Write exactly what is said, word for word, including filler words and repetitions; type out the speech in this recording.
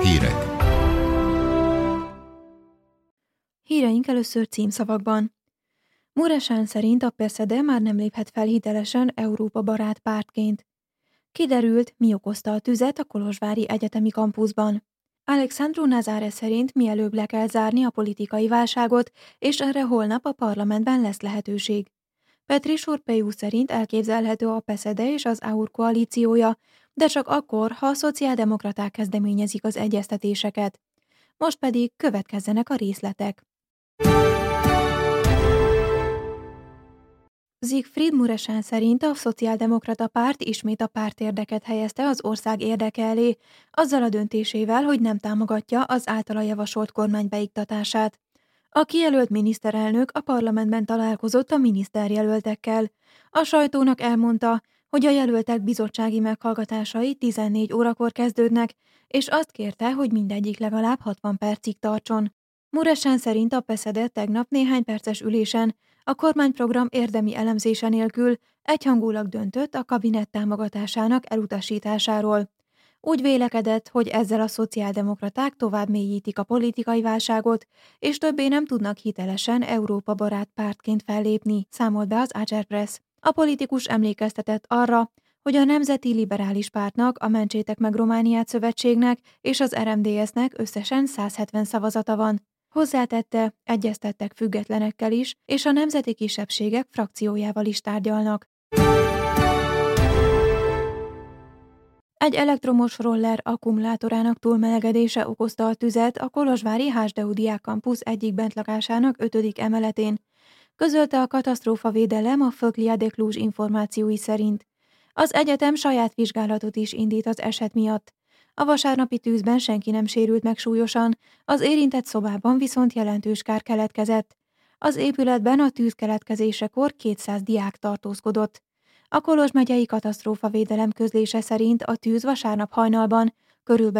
Hírek. Híreink először címszavakban. Muresan szerint a pé es zé dé már nem léphet fel hitelesen Európa barát pártként. Kiderült, mi okozta a tüzet a kolozsvári egyetemi kampuszban. Alexandru Nazare szerint mielőbb le kell zárni a politikai válságot, és erre holnap a parlamentben lesz lehetőség. Petri Sorpejú szerint elképzelhető a pé es zé dé és az á u er koalíciója, de csak akkor, ha a szociáldemokraták kezdeményezik az egyeztetéseket. Most pedig következzenek a részletek. Siegfried Muresan szerint a szociáldemokrata párt ismét a pártérdeket helyezte az ország érdeke elé, azzal a döntésével, hogy nem támogatja az általa javasolt kormány beiktatását. A kijelölt miniszterelnök a parlamentben találkozott a miniszterjelöltekkel. A sajtónak elmondta, hogy a jelöltek bizottsági meghallgatásai tizennégy órakor kezdődnek, és azt kérte, hogy mindegyik legalább hatvan percig tartson. Muresan szerint a pé es zé dé tegnap néhány perces ülésen a kormányprogram érdemi elemzése nélkül egyhangulag döntött a kabinett támogatásának elutasításáról. Úgy vélekedett, hogy ezzel a szociáldemokraták tovább mélyítik a politikai válságot, és többé nem tudnak hitelesen Európa barát pártként fellépni, számolt be az Agerpress. A politikus emlékeztetett arra, hogy a Nemzeti Liberális Pártnak, a Mentsétek meg Romániát szövetségnek és az er em dé es-nek összesen száz hetven szavazata van. Hozzátette, egyeztettek függetlenekkel is, és a nemzeti kisebbségek frakciójával is tárgyalnak. Egy elektromos roller akkumulátorának túlmelegedése okozta a tüzet a kolozsvári Hásdeu Diák Kampusz egyik bentlakásának ötödik emeletén, közölte a katasztrófavédelem a Foclia de Cluj információi szerint. Az egyetem saját vizsgálatot is indít az eset miatt. A vasárnapi tűzben senki nem sérült meg súlyosan, az érintett szobában viszont jelentős kár keletkezett. Az épületben a tűz keletkezésekor kétszáz diák tartózkodott. A Kolozs megyei katasztrófavédelem közlése szerint a tűz vasárnap hajnalban körülbelül